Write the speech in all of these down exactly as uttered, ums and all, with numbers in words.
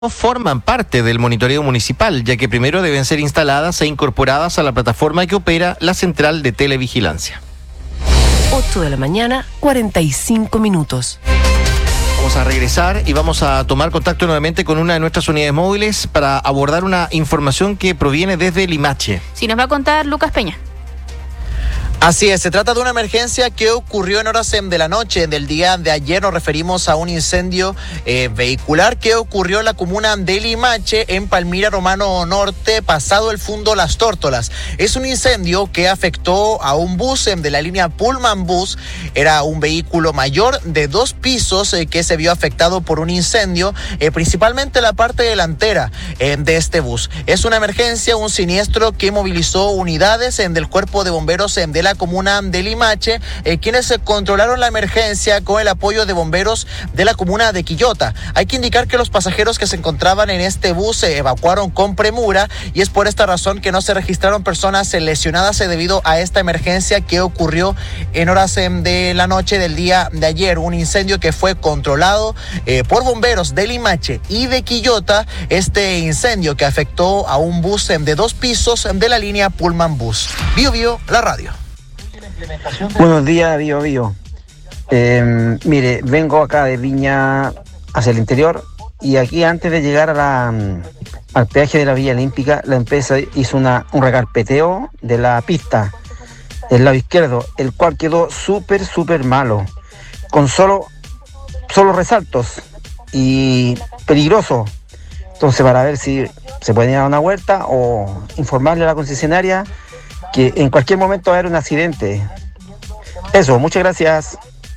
forman parte del monitoreo municipal, ya que primero deben ser instaladas e incorporadas a la plataforma que opera la central de televigilancia. ocho de la mañana, cuarenta y cinco minutos. Vamos a regresar y vamos a tomar contacto nuevamente con una de nuestras unidades móviles para abordar una información que proviene desde Limache. Sí, nos va a contar Lucas Peña. Así es, se trata de una emergencia que ocurrió en horas de la noche del día de ayer. Nos referimos a un incendio eh, vehicular que ocurrió en la comuna de Limache, en Palmira Romano Norte, pasado el Fundo Las Tórtolas. Es un incendio que afectó a un bus eh, de la línea Pullman Bus. Era un vehículo mayor de dos pisos eh, que se vio afectado por un incendio, eh, principalmente la parte delantera eh, de este bus. Es una emergencia, un siniestro que movilizó unidades eh, del Cuerpo de Bomberos eh, de la comuna de Limache, eh, quienes se controlaron la emergencia con el apoyo de bomberos de la comuna de Quillota. Hay que indicar que los pasajeros que se encontraban en este bus se evacuaron con premura y es por esta razón que no se registraron personas lesionadas debido a esta emergencia que ocurrió en horas de la noche del día de ayer. Un incendio que fue controlado eh, por bomberos de Limache y de Quillota. Este incendio que afectó a un bus de dos pisos de la línea Pullman Bus. Bio Bio, la radio. Buenos días, Bio Bio. Eh, mire, vengo acá de Viña hacia el interior y aquí antes de llegar a la, al peaje de la Villa Olímpica, la empresa hizo una, un recarpeteo de la pista del lado izquierdo, el cual quedó súper, súper malo, con solo, solo resaltos y peligroso. Entonces, para ver si se puede dar una vuelta o informarle a la concesionaria que en cualquier momento va a haber un accidente. Eso, muchas gracias.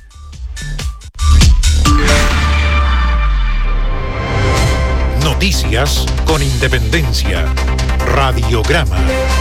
Noticias con Independencia. Radiograma.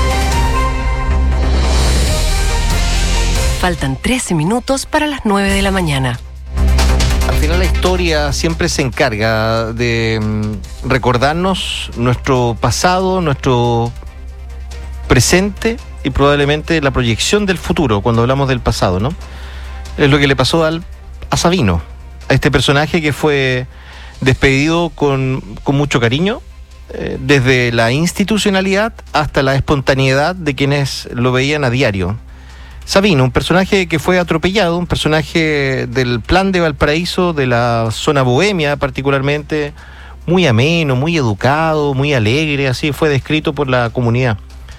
Faltan trece minutos para las nueve de la mañana. Al final la historia siempre se encarga de mm, recordarnos nuestro pasado, nuestro presente y probablemente la proyección del futuro cuando hablamos del pasado, ¿no? Es lo que le pasó al, a Sabino, a este personaje que fue despedido con, con mucho cariño, eh, desde la institucionalidad hasta la espontaneidad de quienes lo veían a diario. Sabino, un personaje que fue atropellado, un personaje del plan de Valparaíso, de la zona bohemia particularmente, muy ameno, muy educado, muy alegre, así fue descrito por la comunidad.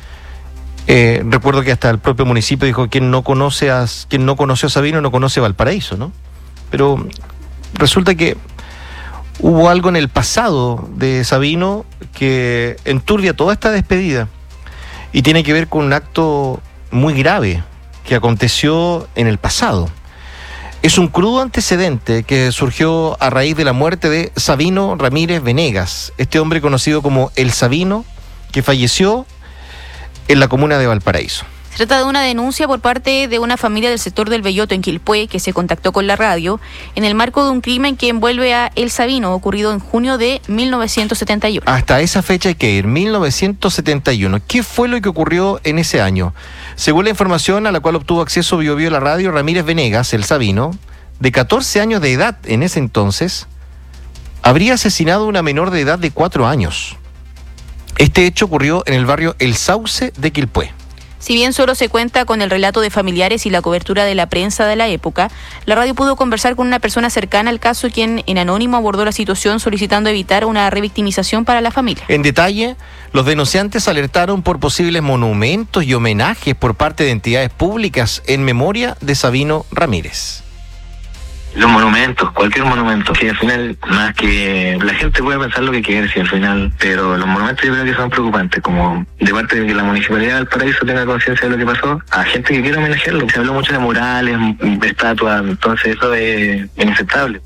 Eh, recuerdo que hasta el propio municipio dijo: quien no conoce a quien no conoció a Sabino no conoce Valparaíso, ¿no? Pero resulta que hubo algo en el pasado de Sabino que enturbia toda esta despedida y tiene que ver con un acto muy grave que aconteció en el pasado. Es un crudo antecedente que surgió a raíz de la muerte de Sabino Ramírez Venegas, este hombre conocido como El Sabino, que falleció en la comuna de Valparaíso. Se trata de una denuncia por parte de una familia del sector del Belloto en Quilpué que se contactó con la radio en el marco de un crimen que envuelve a El Sabino, ocurrido en junio de mil novecientos setenta y uno. Hasta esa fecha hay que ir, mil novecientos setenta y uno. ¿Qué fue lo que ocurrió en ese año? Según la información a la cual obtuvo acceso Bio Bio la radio, Ramírez Venegas, El Sabino, de catorce años de edad en ese entonces, habría asesinado a una menor de edad de cuatro años. Este hecho ocurrió en el barrio El Sauce de Quilpué. Si bien solo se cuenta con el relato de familiares y la cobertura de la prensa de la época, la radio pudo conversar con una persona cercana al caso, quien en anónimo abordó la situación solicitando evitar una revictimización para la familia. En detalle, los denunciantes alertaron por posibles monumentos y homenajes por parte de entidades públicas en memoria de Sabino Ramírez. Los monumentos, cualquier monumento, que al final, más que la gente puede pensar lo que quiere, si al final, pero los monumentos yo creo que son preocupantes, como de parte de que la Municipalidad de Valparaíso tenga conciencia de lo que pasó, a gente que quiere homenajearlo. Se habló mucho de murales, de estatuas, entonces eso es inaceptable.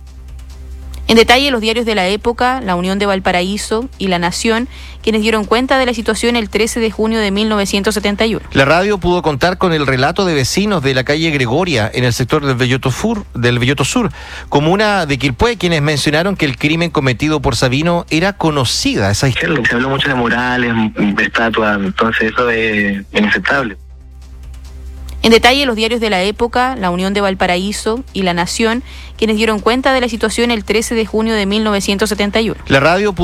En detalle, los diarios de la época, La Unión de Valparaíso y La Nación, quienes dieron cuenta de la situación el trece de junio de mil novecientos setenta y uno. La radio pudo contar con el relato de vecinos de la calle Gregoria, en el sector del Belloto Sur, del Belloto Sur, comuna de Quilpué, quienes mencionaron que el crimen cometido por Sabino era conocida. Esa historia. Se habló mucho de murales, de estatuas, entonces eso es inaceptable. En detalle, los diarios de la época, La Unión de Valparaíso y La Nación, quienes dieron cuenta de la situación el trece de junio de mil novecientos setenta y uno. La radio